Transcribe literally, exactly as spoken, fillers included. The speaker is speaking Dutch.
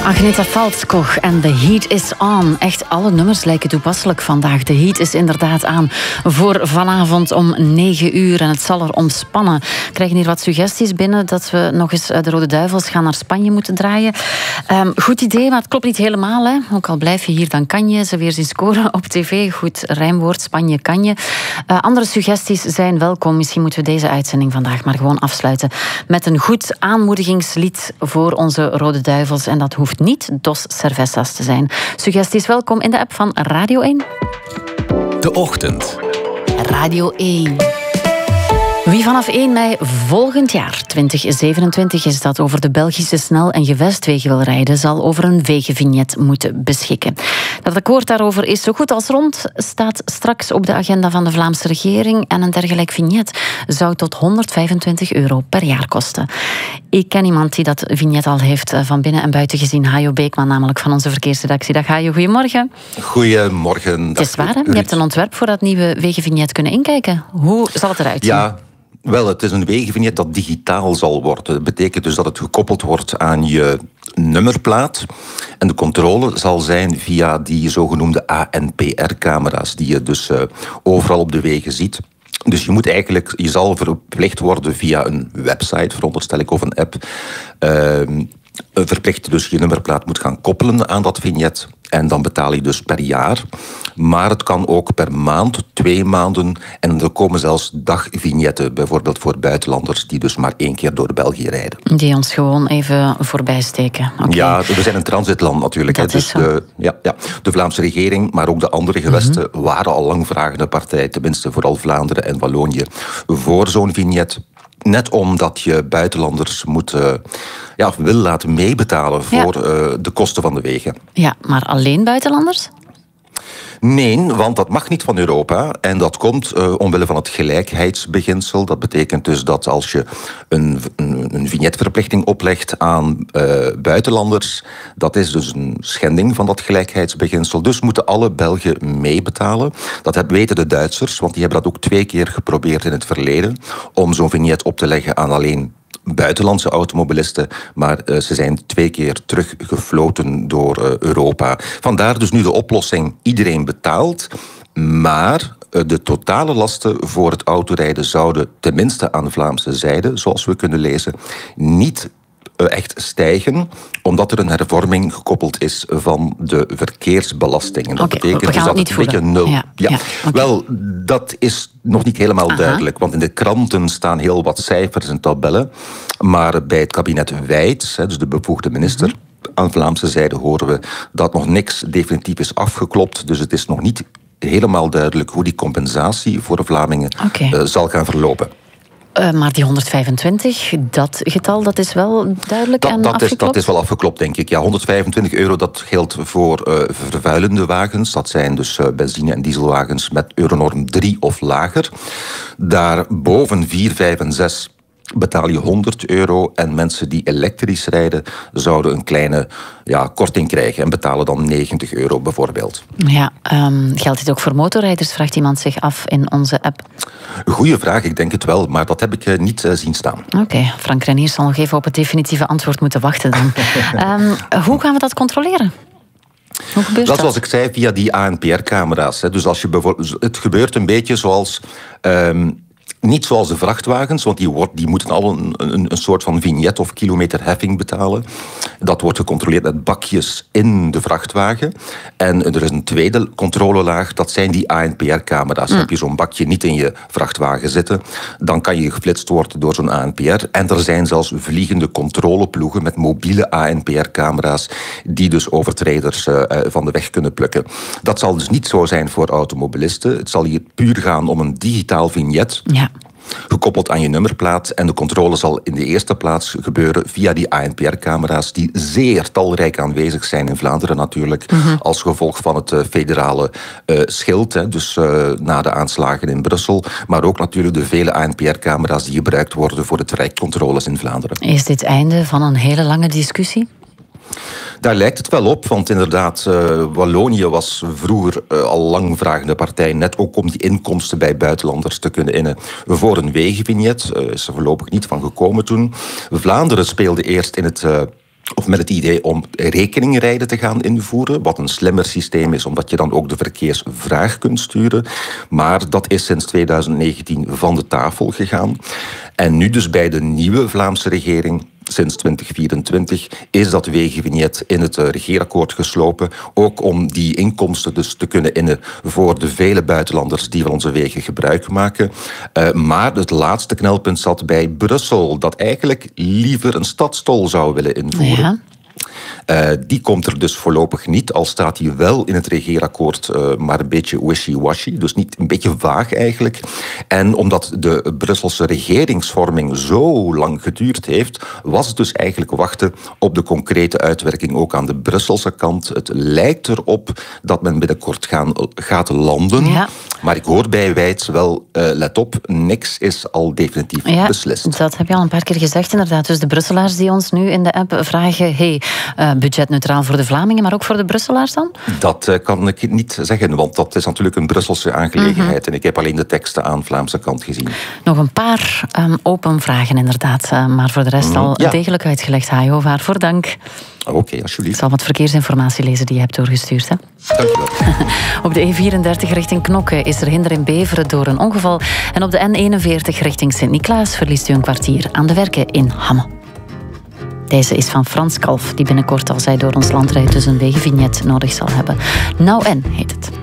Agneta Faltskog en The Heat is On. Echt, alle nummers lijken toepasselijk vandaag. The Heat is inderdaad aan voor vanavond om negen uur. En het zal er omspannen. We krijgen hier wat suggesties binnen dat we nog eens de Rode Duivels gaan naar Spanje moeten draaien. Um, goed idee, maar het klopt niet helemaal. Hè. Ook al blijf je hier, dan kan je ze weer zien scoren op tv. Goed rijmwoord, Spanje kan je. Uh, andere suggesties zijn welkom. Misschien moeten we deze uitzending vandaag maar gewoon afsluiten met een goed aanmoedigingslied voor onze Rode Duivels. En dat hoeft niet Dos Cervezas te zijn. Suggesties welkom in de app van Radio één. De Ochtend. Radio één. Wie vanaf één mei volgend jaar, twintig zevenentwintig is dat, over de Belgische snel- en gewestwegen wil rijden, zal over een wegenvignet moeten beschikken. Dat akkoord daarover is zo goed als rond, staat straks op de agenda van de Vlaamse regering en een dergelijk vignet zou tot honderdvijfentwintig euro per jaar kosten. Ik ken iemand die dat vignet al heeft van binnen en buiten gezien, Hajo Beekman, namelijk van onze verkeersredactie. Dag Hajo, goedemorgen. Goedemorgen. Het is waar, hè? Je hebt een ontwerp voor dat nieuwe wegenvignet kunnen inkijken. Hoe zal het eruit zien? Ja. Wel, het is een wegenvignet dat digitaal zal worden. Dat betekent dus dat het gekoppeld wordt aan je nummerplaat. En de controle zal zijn via die zogenoemde A N P R-camera's, die je dus uh, overal op de wegen ziet. Dus je moet eigenlijk, je zal verplicht worden via een website, veronderstel ik, of een app. Uh, verplicht dus je nummerplaat moet gaan koppelen aan dat vignet. En dan betaal je dus per jaar. Maar het kan ook per maand, twee maanden. En er komen zelfs dagvignetten, bijvoorbeeld voor buitenlanders die dus maar één keer door België rijden. Die ons gewoon even voorbij steken. Okay. Ja, we zijn een transitland natuurlijk. Dat hè. is dus de, ja, ja, de Vlaamse regering, maar ook de andere gewesten mm-hmm. waren al lang vragende partij, tenminste vooral Vlaanderen en Wallonië, voor zo'n vignet. Net omdat je buitenlanders moet, uh, ja, wil laten meebetalen voor ja. uh, de kosten van de wegen. Ja, maar alleen buitenlanders? Nee, want dat mag niet van Europa. En dat komt uh, omwille van het gelijkheidsbeginsel. Dat betekent dus dat als je een, een, een vignetverplichting oplegt aan uh, buitenlanders, dat is dus een schending van dat gelijkheidsbeginsel. Dus moeten alle Belgen meebetalen. Dat weten de Duitsers, want die hebben dat ook twee keer geprobeerd in het verleden, om zo'n vignet op te leggen aan alleen buitenlandse automobilisten, maar uh, ze zijn twee keer teruggefloten door uh, Europa. Vandaar dus nu de oplossing, iedereen betaalt, maar uh, de totale lasten voor het autorijden zouden, tenminste aan de Vlaamse zijde, zoals we kunnen lezen, niet uh, echt stijgen, omdat er een hervorming gekoppeld is van de verkeersbelasting. En dat okay, betekent dus dat het een beetje nul... Ja, ja. ja, okay. Wel, dat is nog niet helemaal Aha. duidelijk, want in de kranten staan heel wat cijfers en tabellen, maar bij het kabinet Wijts, dus de bevoegde minister, mm-hmm. aan de Vlaamse zijde horen we dat nog niks definitief is afgeklopt, dus het is nog niet helemaal duidelijk hoe die compensatie voor de Vlamingen okay. uh, zal gaan verlopen. Uh, maar die honderdvijfentwintig, dat getal, dat is wel duidelijk dat, en dat afgeklopt? Is, dat is wel afgeklopt, denk ik. Ja, honderdvijfentwintig euro, dat geldt voor uh, vervuilende wagens. Dat zijn dus uh, benzine- en dieselwagens met euronorm drie of lager. Daarboven vier, vijf en zes betaal je honderd euro. En mensen die elektrisch rijden zouden een kleine ja, korting krijgen en betalen dan negentig euro bijvoorbeeld. Ja, um, geldt dit ook voor motorrijders, vraagt iemand zich af in onze app? Goeie vraag, ik denk het wel, maar dat heb ik uh, niet uh, zien staan. Oké, okay, Frank Reniers zal nog even op het definitieve antwoord moeten wachten dan. um, hoe gaan we dat controleren? Hoe gebeurt dat? Zoals ik zei, via die A N P R-camera's. Hè. Dus als je bijvoorbeeld, het gebeurt een beetje zoals... Um, Niet zoals de vrachtwagens, want die, wordt, die moeten al een, een, een soort van vignet of kilometerheffing betalen. Dat wordt gecontroleerd met bakjes in de vrachtwagen. En er is een tweede controlelaag, dat zijn die A N P R-camera's. Mm. Heb je zo'n bakje niet in je vrachtwagen zitten, dan kan je geflitst worden door zo'n A N P R. En er zijn zelfs vliegende controleploegen met mobiele A N P R-camera's die dus overtreders uh, van de weg kunnen plukken. Dat zal dus niet zo zijn voor automobilisten. Het zal hier puur gaan om een digitaal vignet. Ja. Gekoppeld aan je nummerplaat. En de controle zal in de eerste plaats gebeuren via die A N P R-camera's die zeer talrijk aanwezig zijn in Vlaanderen natuurlijk. Mm-hmm. Als gevolg van het uh, federale uh, schild. Hè, dus uh, na de aanslagen in Brussel. Maar ook natuurlijk de vele A N P R-camera's die gebruikt worden voor de trajectcontroles in Vlaanderen. Is dit einde van een hele lange discussie? Daar lijkt het wel op, want inderdaad, uh, Wallonië was vroeger uh, al lang vragende partij, net ook om die inkomsten bij buitenlanders te kunnen innen voor een wegenvignet. Uh, is er voorlopig niet van gekomen toen. Vlaanderen speelde eerst in het... Uh, Of met het idee om rekeningrijden te gaan invoeren, wat een slimmer systeem is, omdat je dan ook de verkeersvraag kunt sturen. Maar dat is sinds tweeduizend negentien van de tafel gegaan. En nu dus bij de nieuwe Vlaamse regering, sinds twintig vierentwintig, is dat wegenvignet in het regeerakkoord geslopen. Ook om die inkomsten dus te kunnen innen voor de vele buitenlanders die van onze wegen gebruik maken. Uh, maar het laatste knelpunt zat bij Brussel, dat eigenlijk liever een stadstol zou willen invoeren. Ja. Uh, die komt er dus voorlopig niet, al staat die wel in het regeerakkoord, uh, maar een beetje wishy-washy, dus niet een beetje vaag eigenlijk. En omdat de Brusselse regeringsvorming zo lang geduurd heeft, was het dus eigenlijk wachten op de concrete uitwerking ook aan de Brusselse kant. Het lijkt erop dat men binnenkort gaan, gaat landen, ja. Maar ik hoor bij Wijts wel, uh, let op, niks is al definitief ja, beslist. Dat heb je al een paar keer gezegd inderdaad. Dus de Brusselaars die ons nu in de app vragen, hey, uh, budgetneutraal voor de Vlamingen, maar ook voor de Brusselaars dan? Dat uh, kan ik niet zeggen, want dat is natuurlijk een Brusselse aangelegenheid. Mm-hmm. En ik heb alleen de teksten aan de Vlaamse kant gezien. Nog een paar um, open vragen inderdaad, uh, maar voor de rest mm, al ja. degelijk uitgelegd. Hajo, waarvoor dank. Oké, okay, alsjeblieft. Ik zal wat verkeersinformatie lezen die je hebt doorgestuurd. Hè? Dankjewel. Op de E vierendertig richting Knokke is er hinder in Beveren door een ongeval. En op de N eenenveertig richting Sint-Niklaas verliest u een kwartier aan de werken in Hamme. Deze is van Frans Kalf, die binnenkort, als hij door ons land rijdt, dus een wegenvignet nodig zal hebben. Nou en heet het.